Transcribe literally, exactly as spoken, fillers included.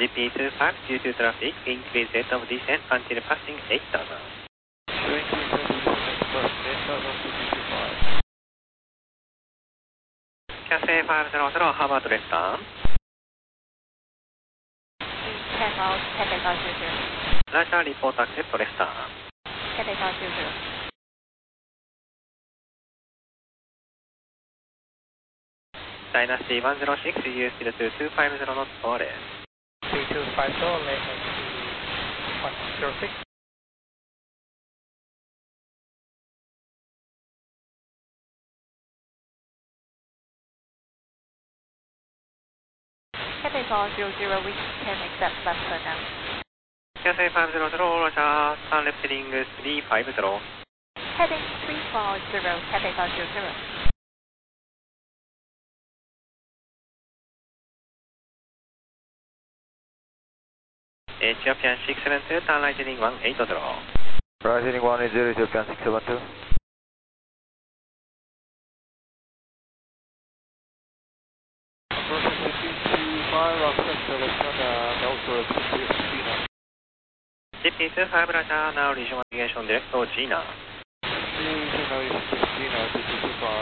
ジーピーツーファイブ due to traffic, increase rate of descent until passing eight thousand. Cathay five hundred, Harvard left turn. ten miles, Cathay five hundred. Roger, report accept left turn. Cathay five hundred. Dynasty one zero six, you still to two five zero knots for left. three two five zero, Dynasty one zero six. Cathay five hundred, we can accept left turn now. Cathay five hundred, Roger, turn left heading three five zero. Heading three five zero, Cathay five hundred. Ethiopian six seven two, turn right heading one eight zero. Right heading one eight zero, Ethiopian six seven two. Process G P five, accept the left turn and also G P now. G P two five, Roger, now region navigation direct to Gina. Region navigation to Gina, G P two five.